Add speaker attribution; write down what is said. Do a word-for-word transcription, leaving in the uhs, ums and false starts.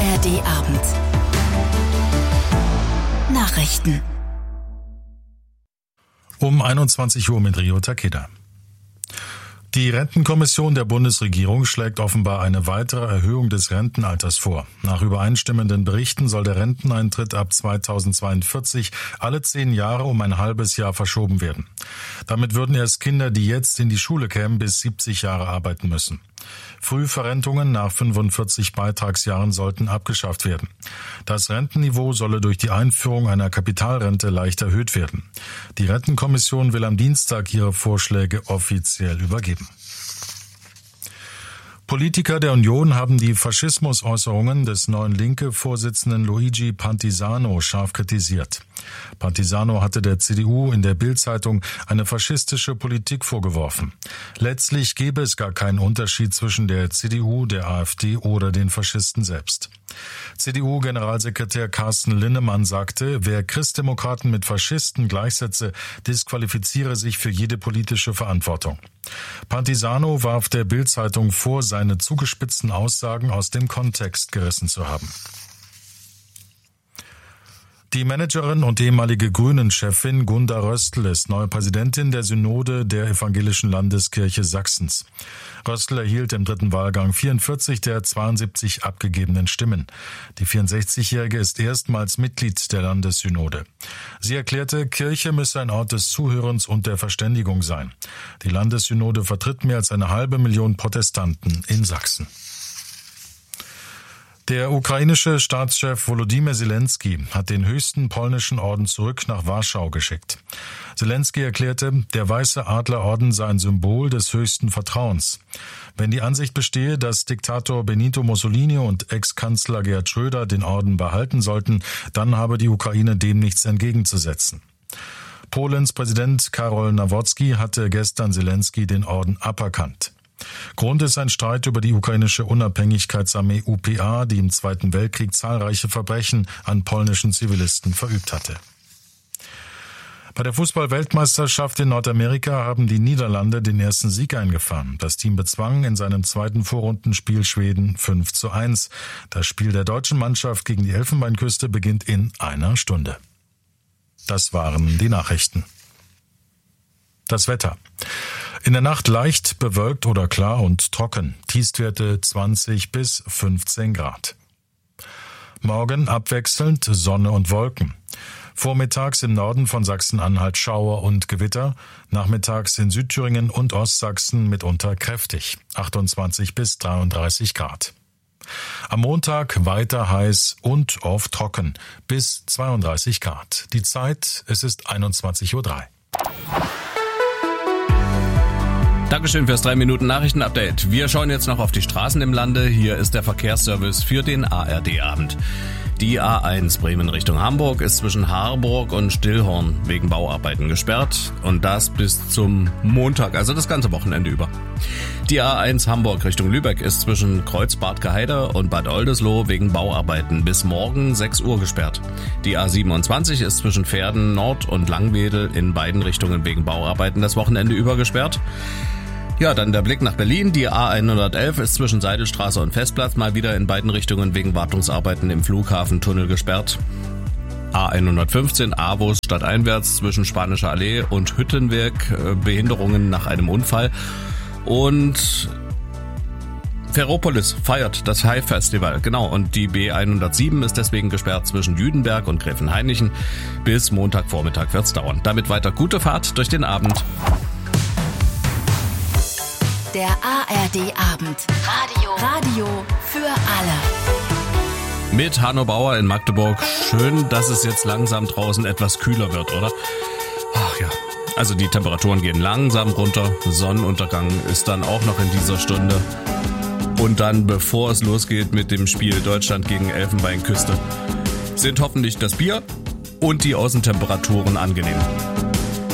Speaker 1: R D-Abend. Nachrichten.
Speaker 2: Um einundzwanzig Uhr mit Rio Takeda. Die Rentenkommission der Bundesregierung schlägt offenbar eine weitere Erhöhung des Rentenalters vor. Nach übereinstimmenden Berichten soll der Renteneintritt ab zweitausendzweiundvierzig alle zehn Jahre um ein halbes Jahr verschoben werden. Damit würden erst Kinder, die jetzt in die Schule kämen, bis siebzig Jahre arbeiten müssen. Frühverrentungen nach fünfundvierzig Beitragsjahren sollten abgeschafft werden. Das Rentenniveau solle durch die Einführung einer Kapitalrente leicht erhöht werden. Die Rentenkommission will am Dienstag ihre Vorschläge offiziell übergeben. Politiker der Union haben die Faschismusäußerungen des neuen Linke-Vorsitzenden Luigi Pantisano scharf kritisiert. Pantisano hatte der C D U in der Bild-Zeitung eine faschistische Politik vorgeworfen. Letztlich gäbe es gar keinen Unterschied zwischen der C D U, der AfD oder den Faschisten selbst. C D U-Generalsekretär Carsten Linnemann sagte, wer Christdemokraten mit Faschisten gleichsetze, disqualifiziere sich für jede politische Verantwortung. Pantisano warf der Bild-Zeitung vor, seine zugespitzten Aussagen aus dem Kontext gerissen zu haben. Die Managerin und ehemalige Grünen-Chefin Gunda Röstl ist neue Präsidentin der Synode der Evangelischen Landeskirche Sachsens. Röstl erhielt im dritten Wahlgang vierundvierzig der zweiundsiebzig abgegebenen Stimmen. Die vierundsechzigjährige ist erstmals Mitglied der Landessynode. Sie erklärte, Kirche müsse ein Ort des Zuhörens und der Verständigung sein. Die Landessynode vertritt mehr als eine halbe Million Protestanten in Sachsen. Der ukrainische Staatschef Volodymyr Zelensky hat den höchsten polnischen Orden zurück nach Warschau geschickt. Zelensky erklärte, der Weiße Adlerorden sei ein Symbol des höchsten Vertrauens. Wenn die Ansicht bestehe, dass Diktator Benito Mussolini und Ex-Kanzler Gerhard Schröder den Orden behalten sollten, dann habe die Ukraine dem nichts entgegenzusetzen. Polens Präsident Karol Nawrocki hatte gestern Zelensky den Orden aberkannt. Grund ist ein Streit über die ukrainische Unabhängigkeitsarmee U P A, die im Zweiten Weltkrieg zahlreiche Verbrechen an polnischen Zivilisten verübt hatte. Bei der Fußball-Weltmeisterschaft in Nordamerika haben die Niederlande den ersten Sieg eingefahren. Das Team bezwang in seinem zweiten Vorrundenspiel Schweden fünf zu eins. Das Spiel der deutschen Mannschaft gegen die Elfenbeinküste beginnt in einer Stunde. Das waren die Nachrichten. Das Wetter. In der Nacht leicht bewölkt oder klar und trocken. Tiefstwerte zwanzig bis fünfzehn Grad. Morgen abwechselnd Sonne und Wolken. Vormittags im Norden von Sachsen-Anhalt Schauer und Gewitter. Nachmittags in Südthüringen und Ostsachsen mitunter kräftig. achtundzwanzig bis dreiunddreißig Grad. Am Montag weiter heiß und oft trocken. Bis zweiunddreißig Grad. Die Zeit, es ist einundzwanzig Uhr drei.
Speaker 3: Dankeschön fürs drei Minuten Nachrichtenupdate. Wir schauen jetzt noch auf die Straßen im Lande. Hier ist der Verkehrsservice für den A R D-Abend. Die A eins Bremen Richtung Hamburg ist zwischen Harburg und Stillhorn wegen Bauarbeiten gesperrt. Und das bis zum Montag, also das ganze Wochenende über. Die A eins Hamburg Richtung Lübeck ist zwischen Kreuz-Bad Gaheiter und Bad Oldesloe wegen Bauarbeiten bis morgen sechs Uhr gesperrt. Die A siebenundzwanzig ist zwischen Verden Nord und Langwedel in beiden Richtungen wegen Bauarbeiten das Wochenende über gesperrt. Ja, dann der Blick nach Berlin. Die A hundertelf ist zwischen Seidelstraße und Festplatz mal wieder in beiden Richtungen wegen Wartungsarbeiten im Flughafentunnel gesperrt. A hundertfünfzehn Avus stadteinwärts zwischen Spanischer Allee und Hüttenwerk, Behinderungen nach einem Unfall. Und Ferropolis feiert das High-Festival, genau. Und die B hundertsieben ist deswegen gesperrt zwischen Jüdenberg und Gräfenhainichen. Bis Montagvormittag wird's dauern. Damit weiter gute Fahrt durch den Abend.
Speaker 1: Der A R D-Abend. Radio. Radio für alle.
Speaker 3: Mit Hanno Bauer in Magdeburg. Schön, dass es jetzt langsam draußen etwas kühler wird, oder? Ach ja. Also die Temperaturen gehen langsam runter. Sonnenuntergang ist dann auch noch in dieser Stunde. Und dann, bevor es losgeht mit dem Spiel Deutschland gegen Elfenbeinküste, sind hoffentlich das Bier und die Außentemperaturen angenehm.